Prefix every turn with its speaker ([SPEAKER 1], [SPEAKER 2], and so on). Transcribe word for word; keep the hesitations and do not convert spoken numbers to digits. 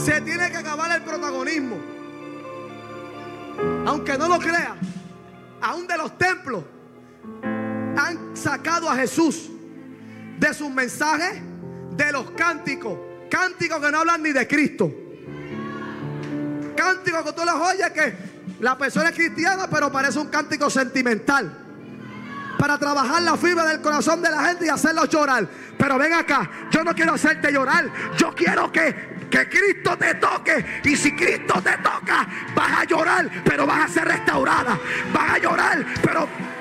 [SPEAKER 1] Se tiene que acabar el protagonismo. Aunque no lo crean, aún de los templos han sacado a Jesús de sus mensajes, de los cánticos. Cánticos que no hablan ni de Cristo. Cánticos que tú les oyes que la persona es cristiana, pero parece un cántico sentimental, para trabajar la fibra del corazón de la gente y hacerlos llorar. Pero ven acá, yo no quiero hacerte llorar. Yo quiero que, que Cristo te toque. Y si Cristo te toca, vas a llorar, pero vas a ser restaurada. Vas a llorar, pero